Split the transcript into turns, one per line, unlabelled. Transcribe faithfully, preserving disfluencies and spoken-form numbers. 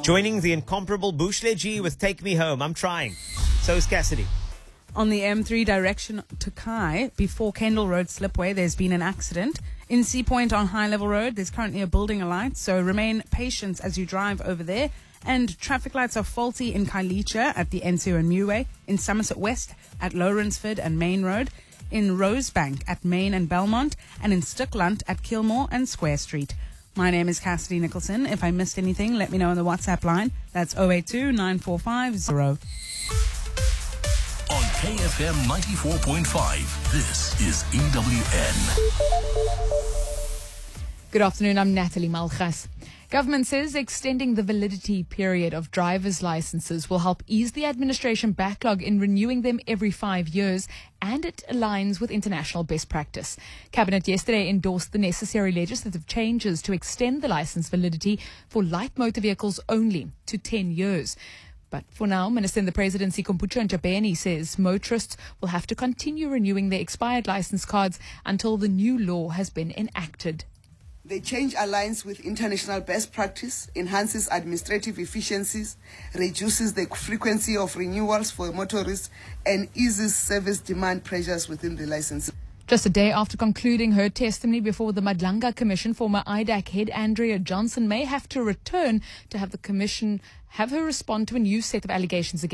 Joining the incomparable Bushle G with Take Me Home. I'm trying. So is Cassidy.
On the M three direction to Kai, before Kendall Road slipway, there's been an accident. In Sea Point on High Level Road, there's currently a building alight, so remain patient as you drive over there. And traffic lights are faulty in Kailicha at the N C O and Muway, in Somerset West at Lawrenceford and Main Road, in Rosebank at Main and Belmont, and in Stickland at Kilmore and Square Street. My name is Cassidy Nicholson. If I missed anything, let me know on the WhatsApp line. That's zero eight two nine four five zero.
On K F M ninety-four point five, this is E W N.
Good afternoon, I'm Natalie Malchas. Government says extending the validity period of driver's licenses will help ease the administration backlog in renewing them every five years, and it aligns with international best practice. Cabinet yesterday endorsed the necessary legislative changes to extend the license validity for light motor vehicles only to ten years. But for now, Minister in the Presidency Khumbudzo Ntshavheni says motorists will have to continue renewing their expired license cards until the new law has been enacted.
The change aligns with international best practice, enhances administrative efficiencies, reduces the frequency of renewals for motorists, and eases service demand pressures within the licensing.
Just a day after concluding her testimony before the Madlanga Commission, former I D A C head Andrea Johnson may have to return to have the Commission have her respond to a new set of allegations against